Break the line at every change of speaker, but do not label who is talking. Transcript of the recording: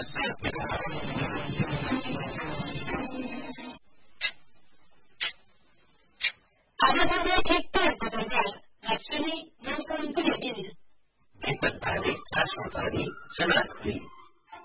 आज सन्ध्या ठिक 5 बजेका लक्ष्मी मौसम पनि
विपद भारी सासु भारी सनातनी